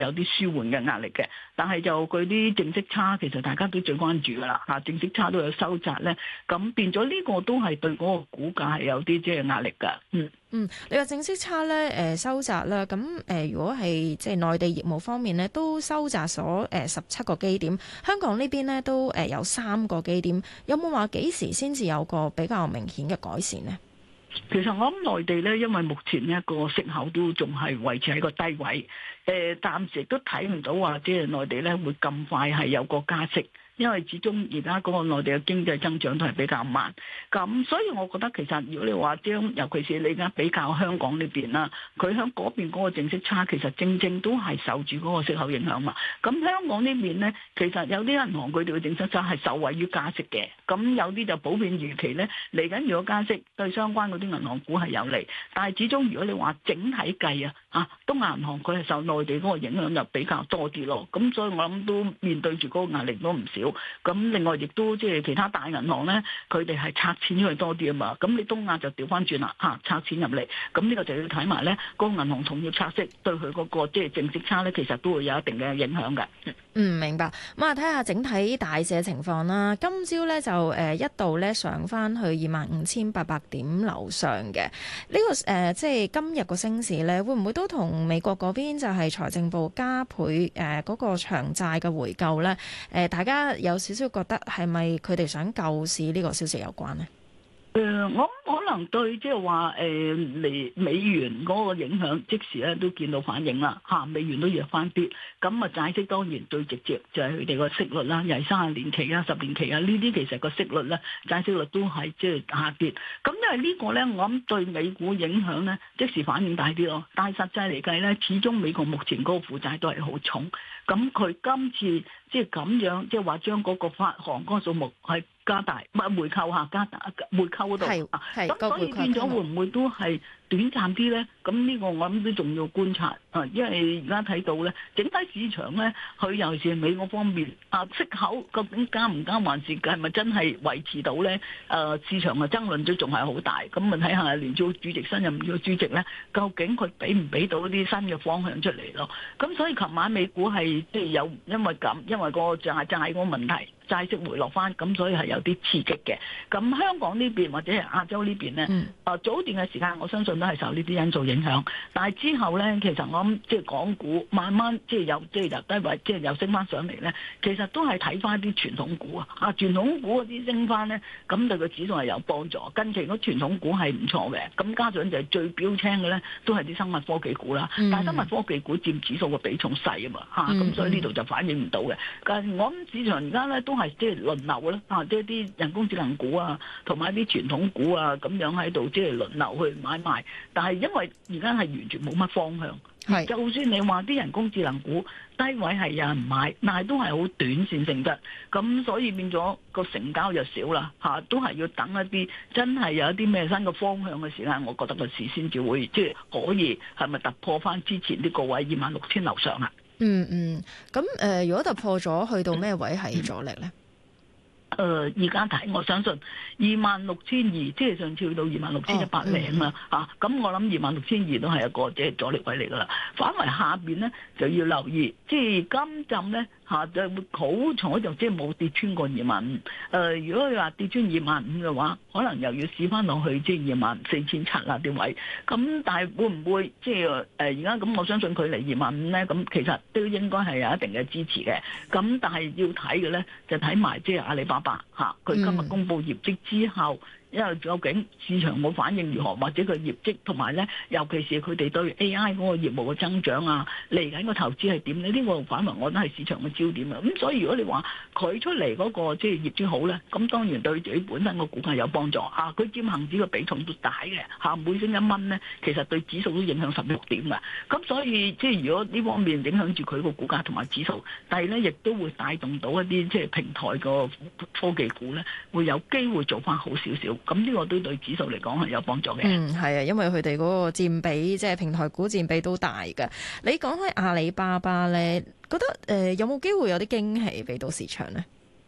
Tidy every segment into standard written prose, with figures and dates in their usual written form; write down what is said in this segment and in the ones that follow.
有啲舒緩嘅壓力嘅。但係就佢啲淨息差，其實大家都最關注㗎啦嚇，淨息差都有收窄咧，咁變咗呢個都係對嗰個股價係有啲即係壓力㗎。 你話淨息差咧收窄啦，咁如果係即係內地業務方面咧，都收窄咗17個基點，香港呢邊咧都有3個基點，有冇話幾時先至有個比較明顯嘅改善呢？ 其實我諗內地咧，因為目前呢個息口都仲係維持喺個低位，暫時都睇唔到話即係內地咧會咁快係有個加息。因為始終而家嗰個內地嘅經濟增長都係比較慢，咁所以我覺得其實如果你話將，尤其是你而家比較香港呢邊啦，佢喺嗰邊嗰個淨息差其實正正都係受住嗰個息口影響嘛。咁香港呢邊呢，其實有啲銀行佢哋嘅淨息差係受惠於加息嘅，咁有啲就普遍預期呢嚟緊如果加息對相關嗰啲銀行股係有利，但係始終如果你話整體計東亞銀行佢係受內地嗰個影響就比較多啲咯，咁所以我諗都面對住嗰個壓力都唔少。咁另外亦都即係其他大銀行咧，佢哋係拆錢出去多啲啊嘛。咁你東亞就調翻轉啦嚇，拆錢入嚟。咁呢個就要睇埋咧，嗰個銀行同業拆息對佢嗰個即係淨息差咧，其實都會有一定嘅影響嘅。 明白。咁睇下整體大市嘅情況啦。今朝咧就一度咧上翻去25,800點樓上嘅。呢個即係今日個升市咧，會唔會都同美國嗰邊就係財政部加倍嗰個長債嘅回購咧？大家有少少覺得係咪佢哋想救市呢個消息有關呢？ 我可能對即係話嚟美元嗰個影響，即時咧都見到反應啦嚇，美元都弱翻啲。咁債息當然最直接就係佢哋個息率啦，又係30年期啊、10年期啊呢啲，其實個息率咧、債息率都係即係下跌。咁因為呢個咧，我諗對美股影響咧，即時反應大啲咯。但係實際嚟計咧，始終美國目前嗰個負債都係好重。咁佢今次即係咁樣，即係話將嗰個發行嗰個數目係加大，唔係回購下加大回購嗰度，咁所以變咗會唔會都係短暫啲咧？咁呢個我諗都仲要觀察啊，因為而家睇到咧，整體市場咧，佢尤其是美國方面息口究竟加唔加，還是係咪真係維持到咧？市場嘅爭論都仲係好大，咁睇下聯儲主席新任嘅主席咧，究竟佢俾唔俾到啲新嘅方向出嚟咯？咁所以琴晚美股係即係有因為個債嗰個問題。債息回落翻，咁所以係有啲刺激嘅。咁香港呢邊或者係亞洲呢邊咧，早段嘅時間我相信都係受呢啲因素影響。但係之後咧，其實我諗即係港股慢慢即係由低位即係又升翻上嚟咧，其實都係睇翻啲傳統股傳統股嗰啲升翻咧，咁對個指數係有幫助。近期嗰傳統股係唔錯嘅，咁加上就係最標青嘅咧，都係啲生物科技股啦。但係生物科技股佔指數嘅比重細啊嘛，咁所以呢度就反映唔到嘅。但係我諗市場而家咧都係即係輪流啦，即係啲人工智能股啊，同埋啲傳統股啊，咁樣喺度即係輪流去買賣。但係因為而家係完全冇乜方向，就算你話啲人工智能股低位係有人買，但係都係好短線性質，咁所以變咗個成交就少啦，都係要等一啲真係有一啲咩新嘅方向嘅時間，我覺得個市先至會即係可以係咪突破翻之前啲高位26,000樓上啊？ 咁如果突破咗，去到咩位係阻力咧？ 而家睇，我相信26,200，即係上次去到26,100零啦咁我諗26,200都係一個即係阻力位嚟噶啦。反為下邊咧就要留意，即係今陣咧就會好彩就即係冇跌穿過25,000。如果你話跌穿25,000嘅話，可能又要試翻落去即係24,700啦啲位。咁但係會唔會即係而家咁？我相信佢離25,000咧，咁其實都應該係有一定嘅支持嘅。咁但係要睇嘅咧，就睇埋即係阿里巴巴佢今日公布業績之後。因為究竟市場冇反應如何，或者佢業績同埋咧，尤其是佢哋對 AI 嗰個業務嘅增長啊，嚟緊個投資係點咧？呢個反為我覺得係市場嘅焦點啊。咁所以如果你話佢出嚟嗰個即係業績好咧，咁當然對自己本身個股價有幫助嚇。佢佔恆指嘅比重都大嘅嚇，每升1蚊咧，其實對指數都影響16點嘅。咁所以即係如果呢方面影響住佢個股價同埋指數，但係咧亦都會帶動到一啲即係平台個科技股咧，會有機會做翻好少少。咁呢個都對指數嚟講係有幫助嘅。 係啊，因為佢哋嗰個佔比，即係平台股佔比都大嘅。你講開阿里巴巴咧，覺得有冇機會有啲驚喜俾到市場咧？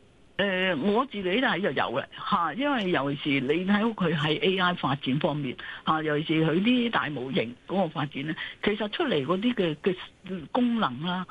我自己睇就有嘅嚇，因為尤其是你睇到佢喺 AI 發展方面嚇，尤其是佢啲大模型嗰個發展咧，其實出嚟嗰啲嘅功能啦